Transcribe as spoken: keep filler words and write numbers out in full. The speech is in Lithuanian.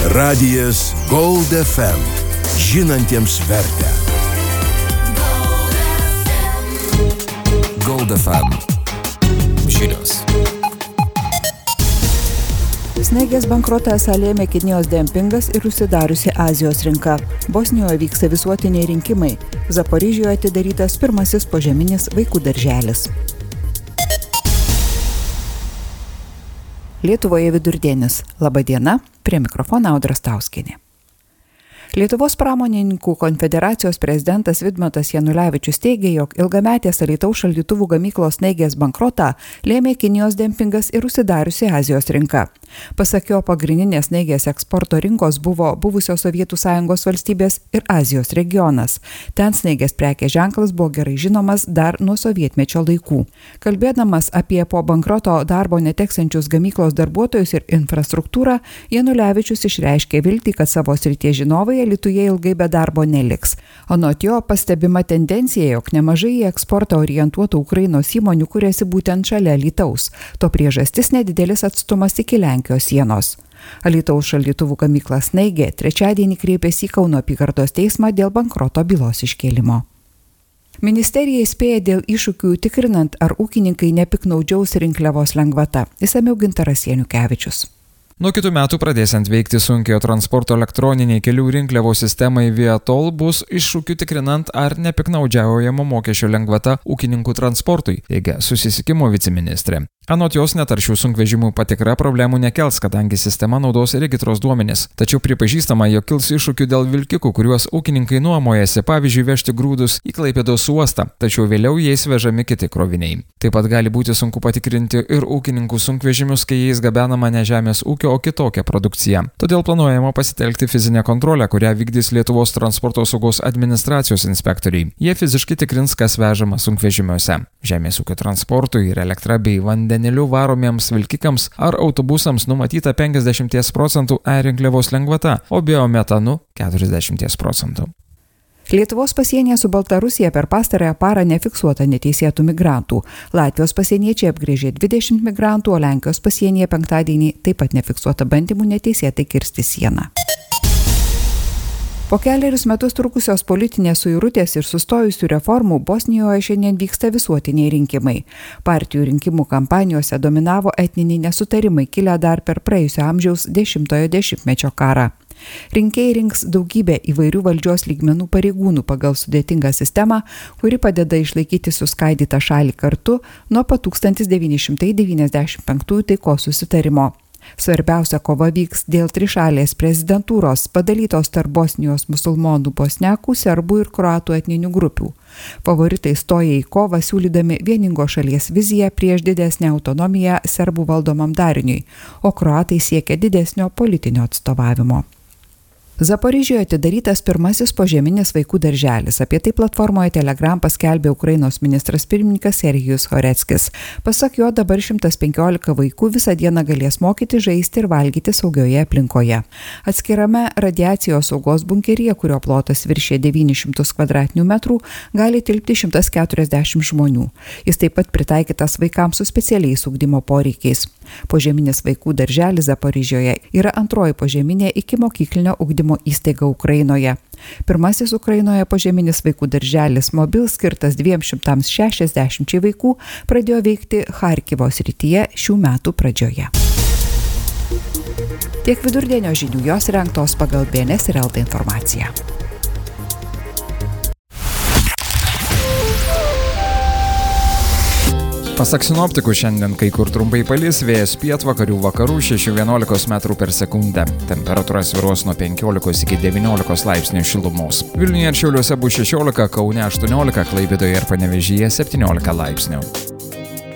Radijas Gold F M. Žinantiems vertę. Gold F M. Žinios. Snaigės bankrotą esą lėmė Kinijos dempingas ir užsidariusi Azijos rinka. Bosnijoje vyksta visuotiniai rinkimai. Zaporižijoje atidarytas pirmasis požeminis vaikų darželis. Lietuvoje vidurdienis. Labą dieną, prie mikrofono Audra Stauskienė. Lietuvos pramonininkų konfederacijos prezidentas Vidmantas Janulevičius teigė, jog ilgametės Alytaus šaldytuvų gamyklos Snaigės bankrotą lėmė Kinijos dempingas ir užsidariusi Azijos rinka. Pasak jo, pagrindinės Snaigės eksporto rinkos buvo buvusios Sovietų Sąjungos valstybės ir Azijos regionas. Ten Snaigės prekės ženklas buvo gerai žinomas dar nuo sovietmečio laikų. Kalbėdamas apie po bankroto darbo neteksančius gamyklos darbuotojus ir infrastruktūrą, Janulevičius išreiškė viltį, kad savo srities žinovai Alytuje ilgai be darbo neliks. Anot jo pastebima tendencija, jog nemažai į eksportą orientuotų Ukrainos įmonių kuriasi būtent šalia Alytaus. To priežastis nedidelis atstumas iki Lenkijos sienos. Alytaus šaldytuvų gamykla Snaigė trečiadienį kreipėsi į Kauno apygardos teismą dėl bankroto bylos iškėlimo. Ministerija įspėja dėl iššūkių tikrinant, ar ūkininkai nepiknaudžiaus rinkliavos lengvata. Išsamiau Gintaras Janukevičius. Nuo kitų metų pradėsiant veikti sunkiojo transporto elektroniniai kelių rinkliavos sistemai Viatol bus iššūkių tikrinant, ar nepiknaudžiaujama mokesčio lengvata ūkininkų transportui, teigia susisiekimo viceministrė. Anot jos netaršių sunkvežimų patikra problemų nekels, kadangi sistema naudos regitros duomenis. Tačiau pripažįstama, jog kils iššūkių dėl vilkikų, kuriuos ūkininkai nuomojasi, pavyzdžiui, vežti grūdus į Klaipėdos uostą, tačiau vėliau jais vežami kiti kroviniai. Taip pat gali būti sunku patikrinti ir ūkininkų sunkvežimius, kai jais gabenama ne žemės ūkio, o kitokia produkcija. Todėl planuojama pasitelkti fizinę kontrolę, kurią vykdys Lietuvos transporto saugos administracijos inspektoriai. Jie fiziškai tikrins, kas vežama sunkvežimiuose. Žemės ūkio transportui ir elektra bei vandeniliu varomiems vilkikams ar autobusams numatyta penkiasdešimt procentų e-rinkliavos lengvata, o biometanu keturiasdešimt procentų. Lietuvos pasienyje su Baltarusija per pastarąją parą nefiksuota neteisėtų migrantų. Latvijos pasieniečiai apgrėžė dvidešimt migrantų, o Lenkijos pasienyje penktadienį taip pat nefiksuota bandymų neteisėtai kirsti sieną. Po keliarius metus trukusios politinės suirutės ir sustojusių reformų Bosnijoje šiandien vyksta visuotiniai rinkimai. Partijų rinkimų kampanijose dominavo etniniai nesutarimai kilę dar per praėjusio amžiaus dešimtojo dešimtmečio karą. Rinkėjai rinks daugybę įvairių valdžios lygmenų pareigūnų pagal sudėtingą sistemą, kuri padeda išlaikyti suskaidytą šalį kartu nuo pat tūkstantis devyni šimtai devyniasdešimt penktųjų taikos susitarimo. Svarbiausia kova vyks dėl trišalės prezidentūros padalytos tarp Bosnijos musulmonų, bosniakų, serbų ir kroatų etninių grupių. Favoritai stoja į kovą siūlydami vieningos šalies viziją prieš didesnę autonomiją serbų valdomam dariniui, o kroatai siekia didesnio politinio atstovavimo. Zaporižijoje atidarytas pirmasis požeminis vaikų darželis. Apie tai platformoje Telegram paskelbė Ukrainos ministras pirmininkas Serhijus Horeckis. Pasak jo, dabar šimtas penkiolika vaikų visą dieną galės mokyti, žaisti ir valgyti saugioje aplinkoje. Atskirame radiacijos saugos bunkeryje, kurio plotas viršė devynis šimtus kvadratinių metrų, gali tilpti šimtas keturiasdešimt žmonių. Jis taip pat pritaikytas vaikams su specialiais ugdymo poreikiais. Požeminis vaikų darželis Zaporižijoje yra antroji požeminė ikimokyklinio ugdymo įstaiga Ukrainoje. Pirmasis Ukrainoje požeminis vaikų darželis Mobil, skirtas dviems šimtams šešiasdešimčiai vaikų, pradėjo veikti Charkivo srityje šių metų pradžioje. Tiek vidurdienio žinių, jos rengtos pagal B N S ir L T informaciją. Pasak sinoptikų, šiandien kai kur trumpai palis, vėjas pietvakarių vakarų šeši vienuolika metrų per sekundę. Temperatūra svyruos nuo penkiolikos iki devyniolikos laipsnių šilumos. Vilniuje ir Šiauliuose bus šešiolika, Kaune aštuoniolika, Klaipėdoje ir Panevėžyje septyniolika laipsnių.